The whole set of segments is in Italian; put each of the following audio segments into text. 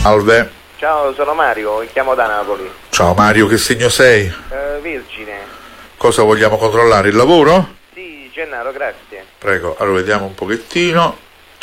Salve. Ciao, sono Mario, chiamo da Napoli. Ciao Mario, che segno sei? Vergine. Cosa vogliamo controllare? Il lavoro? Sì, Gennaro, grazie. Prego, allora vediamo un pochettino.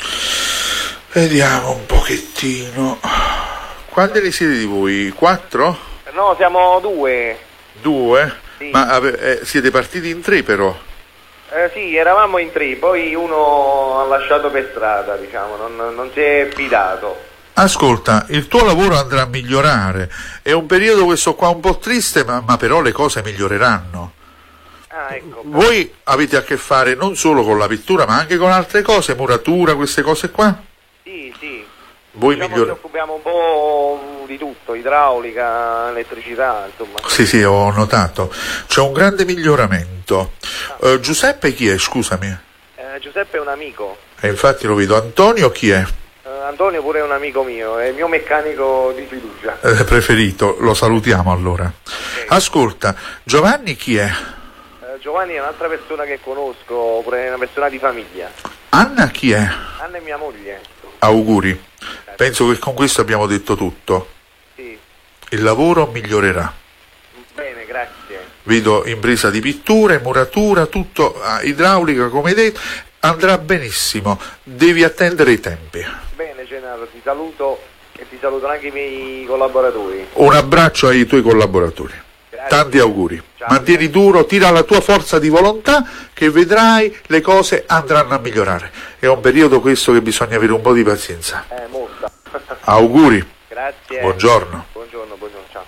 Quanti ne siete di voi? 4? No, siamo 2. 2? Sì. Ma siete partiti in 3 però? Sì, eravamo in 3, poi uno ha lasciato per strada, diciamo, non si è fidato. Ascolta, il tuo lavoro andrà a migliorare. È un periodo questo qua un po' triste, ma però le cose miglioreranno. Ah, ecco. Voi avete a che fare non solo con la pittura, ma anche con altre cose, muratura, queste cose qua? Sì. Voi Diciamo ci occupiamo un po' di tutto, idraulica, elettricità, insomma. Sì, ho notato. C'è un grande miglioramento. Giuseppe chi è, scusami? Giuseppe è un amico. Infatti lo vedo. Antonio chi è? Antonio pure è un amico mio, è il mio meccanico di fiducia. Preferito, lo salutiamo allora. Okay. Ascolta, Giovanni chi è? Giovanni è un'altra persona che conosco, pure una persona di famiglia. Anna chi è? Anna è mia moglie. Auguri. Penso che con questo abbiamo detto tutto. Sì. Il lavoro migliorerà. Bene, grazie. Vedo impresa di pittura, muratura, tutto, idraulica come hai detto, andrà benissimo. Devi attendere i tempi. Bene Gennaro, ti saluto e ti salutano anche i miei collaboratori. Un abbraccio ai tuoi collaboratori. Grazie. Tanti auguri. Ciao. Mantieni duro, tira la tua forza di volontà che vedrai le cose andranno a migliorare. È un periodo questo che bisogna avere un po' di pazienza. Molta. Auguri. Grazie. Buongiorno. Buongiorno, ciao.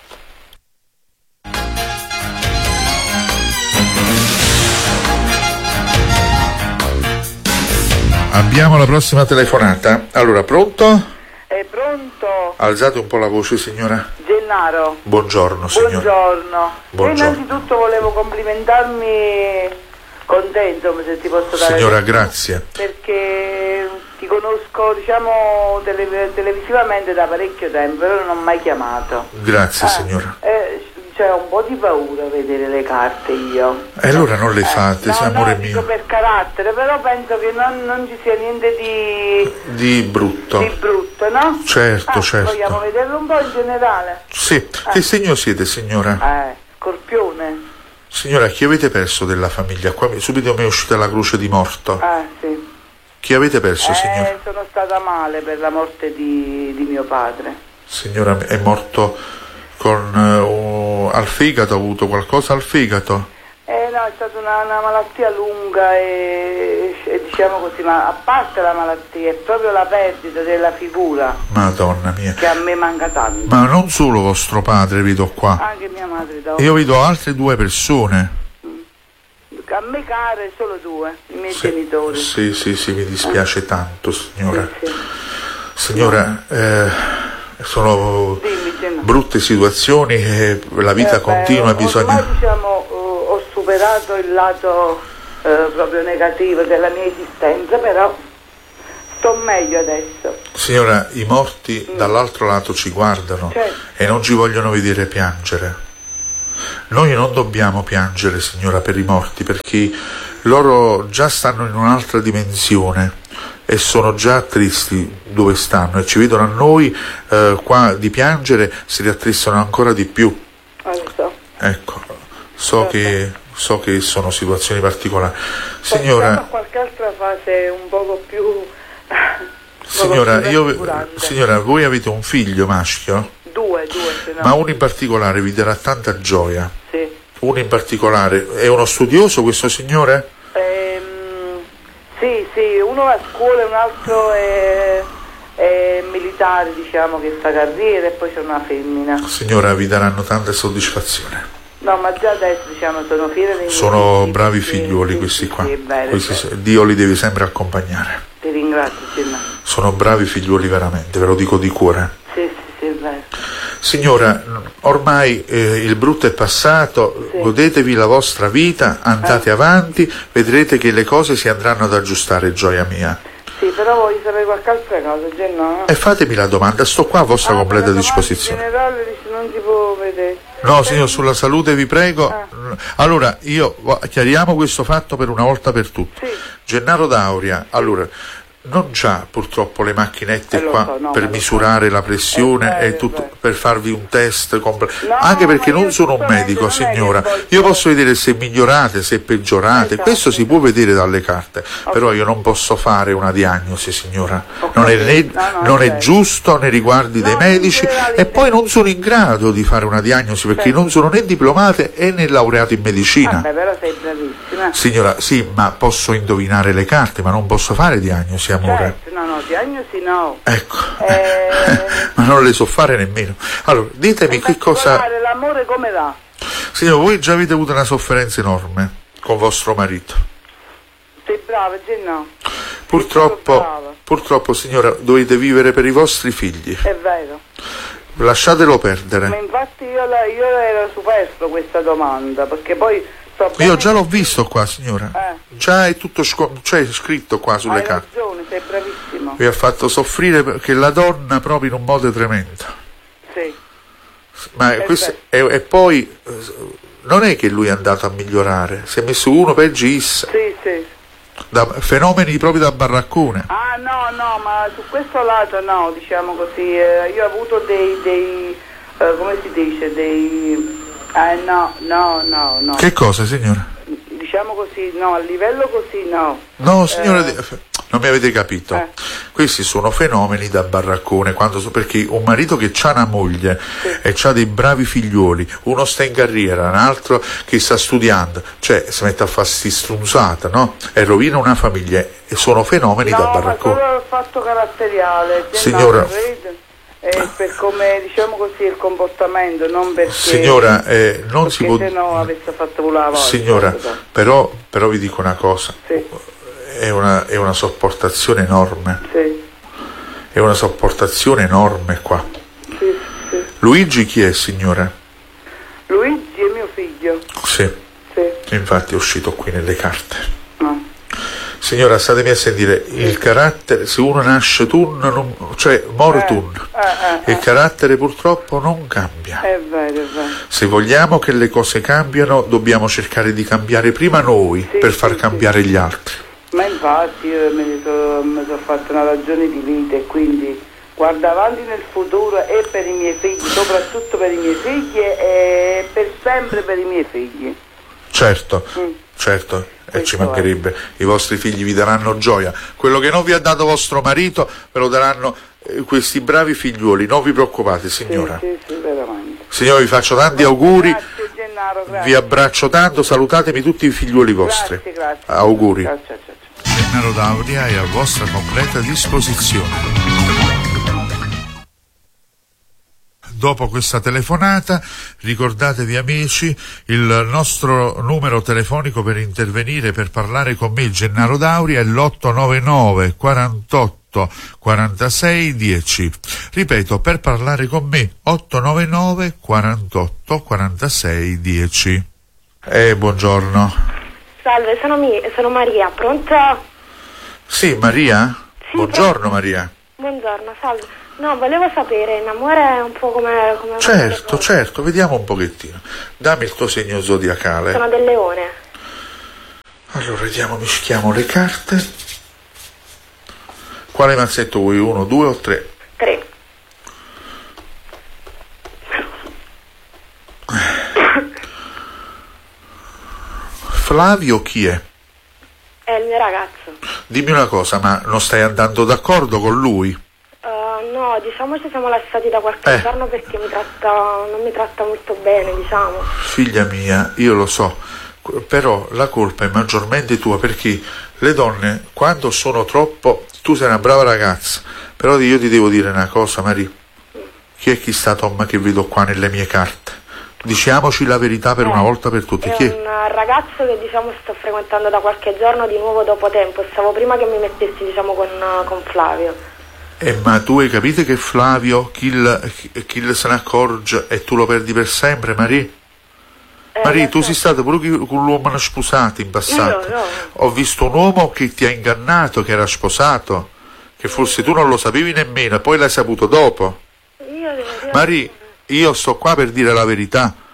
Abbiamo la prossima telefonata. Allora, pronto? È pronto? Alzate un po' la voce, signora. Gennaro. Buongiorno, signora. Buongiorno. Io innanzitutto volevo complimentarmi con te, insomma, se ti posso dare. Signora, grazie. Perché ti conosco, diciamo, televisivamente da parecchio tempo, però non ho mai chiamato. Grazie, signora. C'è un po' di paura a vedere le carte io. E allora non le fate, amore mio. Dico per carattere, però penso che non ci sia niente di brutto. Di brutto, no? Certo. Vogliamo vederlo un po' in generale? Sì. Che segno siete, signora? Scorpione. Signora, chi avete perso della famiglia? Qua subito mi è uscita la croce di morto. Sì. Chi avete perso, signora? Sono stata male per la morte di mio padre. Signora, è morto al fegato, ha avuto qualcosa al fegato? No, è stata una malattia lunga e diciamo così, ma a parte la malattia è proprio la perdita della figura. Madonna mia. Che a me manca tanto. Ma non solo vostro padre vedo qua. Anche mia madre. Io vedo altre 2 persone. A me care solo 2, i miei genitori. Sì, mi dispiace tanto, signora. Sì. Signora, sono brutte situazioni e la vita continua, bisogna... Ormai, diciamo, ho superato il lato proprio negativo della mia esistenza, però sto meglio adesso. Signora, i morti dall'altro lato ci guardano, certo, e non ci vogliono vedere piangere. Noi non dobbiamo piangere, signora, per i morti, perché loro già stanno in un'altra dimensione e sono già tristi dove stanno e ci vedono a noi qua di piangere, si rattristano ancora di più. Ecco, so che sono situazioni particolari. Signora, passiamo a qualche altra fase un poco più signora, voi avete un figlio maschio? 2, ma uno in particolare vi darà tanta gioia. Sì. Uno in particolare è uno studioso, questo signore? Sì, uno va a scuola e un altro è militare, diciamo, che fa carriera, e poi c'è una femmina. Signora, vi daranno tanta soddisfazione. No, ma già adesso, diciamo, sono fiera dei miei figli. Sono bravi figliuoli questi qua. Dio li deve sempre accompagnare. Ti ringrazio, Gennaro. Sono bravi figliuoli veramente, ve lo dico di cuore. Sì, è vero. Signora, ormai il brutto è passato, godetevi la vostra vita, andate avanti, vedrete che le cose si andranno ad aggiustare, gioia mia. Sì, però voglio sapere qualche altra cosa, Gennaro. E fatemi la domanda, sto qua a vostra completa disposizione. In generale non si può vedere. No, signor, sulla salute vi prego. Allora, chiariamo questo fatto per una volta per tutte. Sì. Gennaro D'Auria, allora, non c'ha purtroppo le macchinette lo qua so, no, per misurare la pressione e tutto, per farvi un test anche perché non sono un medico, signora. Io posso vedere se migliorate, se peggiorate, questo si può vedere dalle carte, però io non posso fare una diagnosi, signora. Non è giusto nei riguardi dei medici, e poi non sono in grado di fare una diagnosi perché non sono né diplomate né laureato in medicina. Però sei bravissima. Signora, sì, ma posso indovinare le carte, ma non posso fare diagnosi, amore. Certo, no, diagnosi no. Ecco, ma non le so fare nemmeno. Allora, ditemi che cosa... L'amore come va? Signora, voi già avete avuto una sofferenza enorme con vostro marito. Sei brava, no? Purtroppo, signora, dovete vivere per i vostri figli. È vero. Lasciatelo perdere. Ma infatti io ero superfluo questa domanda, perché poi... Io già l'ho visto qua, signora. Già è tutto c'è scritto qua sulle carte. Hai ragione, sei bravissimo. Vi ha fatto soffrire perché la donna proprio in un modo tremendo. Sì. Ma questo e poi non è che lui è andato a migliorare, si è messo uno peggio. Sì. Da fenomeni proprio da baraccone. No, ma su questo lato no, diciamo così. Io ho avuto dei come si dice, no. Che cosa, signora? Diciamo così, no, a livello così no. No, signora, non mi avete capito. Questi sono fenomeni da baraccone, perché un marito che ha una moglie e ha dei bravi figlioli, uno sta in carriera, un altro che sta studiando, cioè si mette a fare sti strunzata, no? E rovina una famiglia, e sono fenomeni da baraccone. No, ma solo il fatto caratteriale. Signora... per come, diciamo così, il comportamento, non perché... Signora, non si può... se no avesse fatto volare. Signora, però vi dico una cosa. Sì. È una sopportazione enorme. Sì. È una sopportazione enorme qua. Sì. Luigi chi è, signora? Luigi è mio figlio. Sì. Sì. Infatti è uscito qui nelle carte. Signora, statemi a sentire, il carattere, se uno nasce moro il carattere purtroppo non cambia. È vero. Se vogliamo che le cose cambiano, dobbiamo cercare di cambiare prima noi per far cambiare gli altri. Ma infatti io mi sono fatto una ragione di vita, e quindi guardo avanti nel futuro e per i miei figli, soprattutto per i miei figli e per sempre per i miei figli. Certo. E ci mancherebbe, i vostri figli vi daranno gioia, quello che non vi ha dato vostro marito ve lo daranno questi bravi figliuoli, non vi preoccupate, signora. Sì, veramente. Signora, vi faccio tanti auguri. Grazie, Gennaro, grazie. Vi abbraccio tanto, salutatemi tutti i figliuoli vostri. Grazie. Auguri. Ciao. Gennaro Dauria è a vostra completa disposizione. Dopo questa telefonata, ricordatevi amici, il nostro numero telefonico per intervenire, per parlare con me, Gennaro Dauria, è l'899 48 46 10. Ripeto, per parlare con me, 899 48 46 10. Buongiorno. Salve, sono Maria, pronto? Sì, Maria? Sì, buongiorno, Maria. Buongiorno, salve. No, volevo sapere, in amore è un po' come Certo, vediamo un pochettino. Dammi il tuo segno zodiacale. Sono del Leone. Allora, vediamo, mischiamo le carte. Quale mazzetto vuoi? 1, 2 o 3? 3. Flavio chi è? È il mio ragazzo. Dimmi una cosa, ma non stai andando d'accordo con lui? No, diciamo ci siamo lasciati da qualche giorno perché non mi tratta molto bene, diciamo. Figlia mia, io lo so, però la colpa è maggiormente tua, perché le donne, quando sono troppo... Tu sei una brava ragazza, però io ti devo dire una cosa, Maria. Chi è sta Tom che vedo qua nelle mie carte? Diciamoci la verità per una volta per tutte. Chi è? Un ragazzo che sto frequentando da qualche giorno di nuovo dopo tempo. Stavo prima che mi mettessi con Flavio. Ma tu hai capito che Flavio, chi se ne accorge e tu lo perdi per sempre, Maria? Maria, tu sei stata pure con l'uomo sposato in passato. No. Ho visto un uomo che ti ha ingannato, che era sposato, che forse tu non lo sapevi nemmeno e poi l'hai saputo dopo. Maria, io sto qua per dire la verità. No,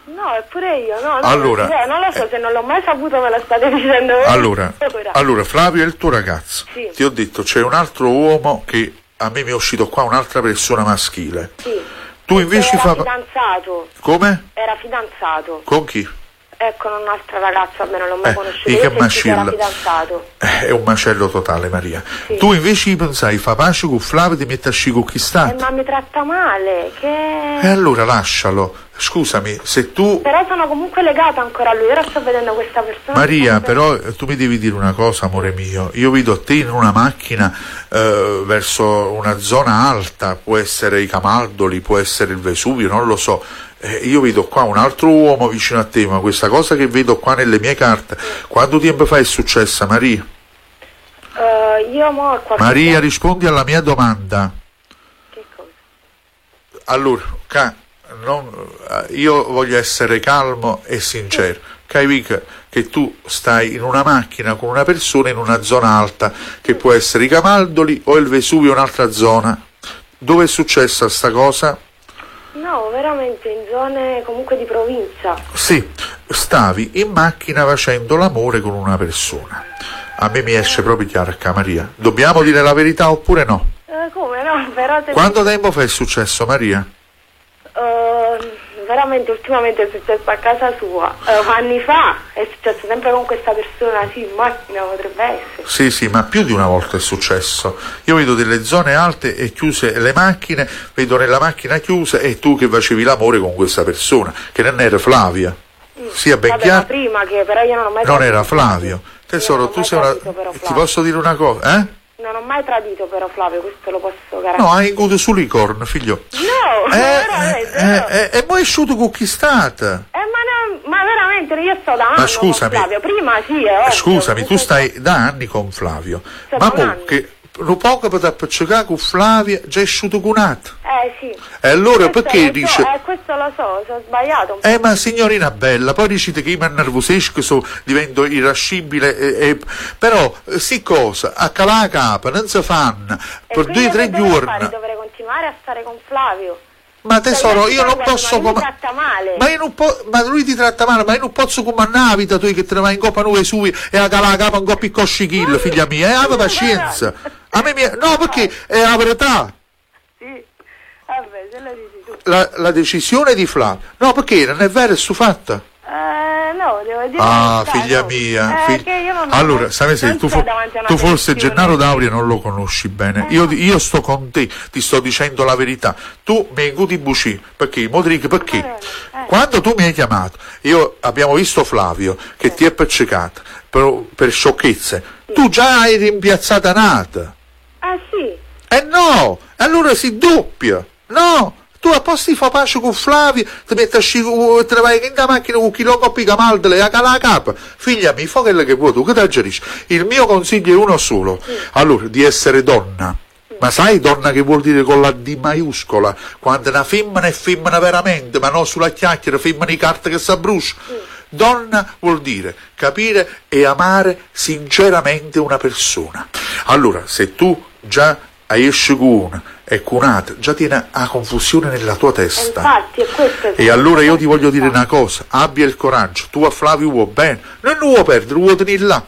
pure io, no? Allora, non lo so, se non l'ho mai saputo me lo state dicendo voi. Allora, Flavio è il tuo ragazzo. Sì. Ti ho detto, c'è un altro uomo che a me mi è uscito qua, un'altra persona maschile. Sì. Tu invece era fidanzato. Come? Era fidanzato. Con chi? Con un'altra ragazza, non l'ho mai conosciuta. Che Io era macello. fidanzato. È un macello totale, Maria. Sì. Tu invece pensai, fa pace con Flavio, ti metti a sci con chi sta? Ma mi tratta male, che... E allora lascialo. Scusami, se tu... Però sono comunque legata ancora a lui, ora sto vedendo questa persona... Maria, però tu mi devi dire una cosa, amore mio. Io vedo te in una macchina verso una zona alta, può essere i Camaldoli, può essere il Vesuvio, non lo so. Io vedo qua un altro uomo vicino a te, ma questa cosa che vedo qua nelle mie carte, quanto tempo fa è successa, Maria? Io mo Maria, rispondi alla mia domanda. Che cosa? Allora, io voglio essere calmo e sincero. Capisci che tu stai in una macchina con una persona in una zona alta, che può essere i Camaldoli o il Vesuvio, un'altra zona. Dove è successa sta cosa? No, veramente in zone comunque di provincia. Sì, stavi in macchina facendo l'amore con una persona. A me mi esce proprio chiaro, Maria. Dobbiamo dire la verità oppure no? Come no? Però Quanto tempo fa è successo, Maria? Veramente ultimamente è successo a casa sua. Anni fa è successo sempre con questa persona, sì, in macchina potrebbe essere. Sì, ma più di una volta è successo. Io vedo delle zone alte e chiuse le macchine, vedo nella macchina chiusa e tu che facevi l'amore con questa persona, che non era Flavia. Sia ben chiaro. Prima che però io non ho mai Non era Flavio. Tesoro, tu sei una... Ti posso dire una cosa, eh? Non ho mai tradito però Flavio, questo lo posso garantire. No, hai avuto solo i corno, figlio. No, veramente. E poi è uscito con chi state? Ma veramente io sto da anni Ma scusami, con Flavio, prima sì, scusami, tu stai da anni con Flavio. Ma comunque, un poco per appicciare con Flavia, già è uscito con Nat. Sì. E allora questo perché dice... questo lo so, ho sbagliato un po'. Ma signorina bella, poi dicete che io mi innervosisco, divento irascibile, però, sì cosa, a calare la capa, non si fanno, per 2 o 3 giorni... Dovrei continuare a stare con Flavio. Ma tesoro, io non posso... Ma lui ti tratta male. Ma lui ti tratta male, ma io non posso comandare la vita tu che te ne vai in coppa nuove sui e a calare la capa un po' piccosci kill, figlia mia, aveva pazienza. A me no, perché è la verità. Sì, vabbè, se la dici tu. La decisione di Flavio. No, perché non è vero, è su fatta. No, devo dire figlia mia. Non allora, sai se tu forse Gennaro D'Auria non lo conosci bene. Io sto con te, ti sto dicendo la verità. Tu mi incuti buci, perché? Modric, perché? Quando tu mi hai chiamato, abbiamo visto Flavio che ti è peccecato per sciocchezze. Tu già hai rimpiazzata Nata. Sì. No, allora si doppia. No. Tu a posto di fa pace con Flavio, ti metti a scivolare, te ne vai in la macchina con chi lo coppi Camaldole e a cala la capa. Figlia mia, fa quello che vuoi tu, che ti aggerisci? Il mio consiglio è uno solo. Allora, di essere donna. Ma sai donna che vuol dire con la D maiuscola? Quando una femmina è femmina veramente, ma non sulla chiacchiera, femmina di carta che si abbrucia. Donna vuol dire capire e amare sinceramente una persona. Allora, se tu già hai esce con una e cunata, già tiene a confusione nella tua testa. Infatti, è questo. E allora io ti voglio dire una cosa, abbia il coraggio, tu a Flavio vuoi bene, non lo vuoi perdere, lo vuoi tenere là.